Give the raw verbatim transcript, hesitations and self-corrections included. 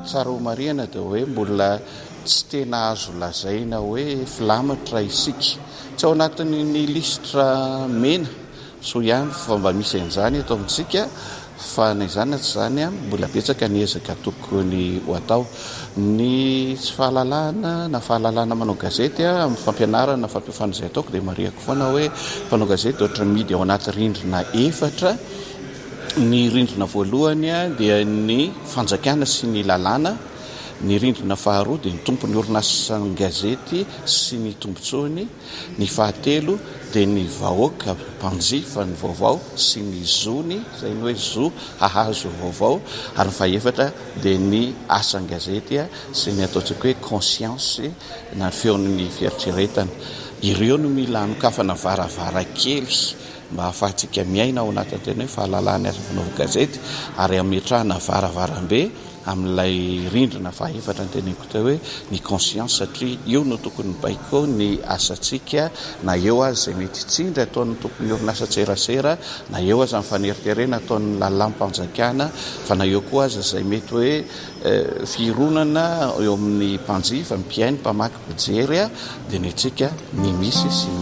tsara ho marihana dia hoe mbola tsy tena azo lazaina hoe filamatra isika tsy ao anatin'ny listra mena so ihany fa mba misy an'izany atao amintsika fa ny izany tsy izany a mbola betsaka ny ezaka tokony ho atao ny tsy fahalalana na fahalalana manao gazety a amin'ny fampianarana fampiafana izay ataoko dia mariako foana hoe mpanao gazety ohatra midy ao anaty rindrina efatra ny rindrina voalohany a dia ny fanjakana sy ny lalàna ny rindrina faharoa dia ny tompony orinasany gazety sy ny tombontsoany ny fahatelo dia ny vahoaka mpanjifa ny vaovao sy ny zony izay ny hoe zo hahazo vaovao ary ny fahefatra dia ny asan'ny gazety a sy ny ataontsika hoe conscience na feon'ny fieritreretana ireo no mila anokafana varavarakely mba hahafahantsika miaina ao anatin'ny tena hoe fahalalana asa fanaovana gazety ary ametrahana varavarambe amin'ilay rindrina fahefatra ny teneniko teo hoe ny conscience satria io no tokony baiko ny asantsika na eo azy izay mety tsindry ataon'ny tokony orinasa tserasera na eo azy amin'ny faneriterena ataon'ny lalampanjakana fa na eo koa azy izay mety hoe fironana eo amin'ny mpanjifa mpiainy mpamaky pijery a dia ny antsika ny misy sy ny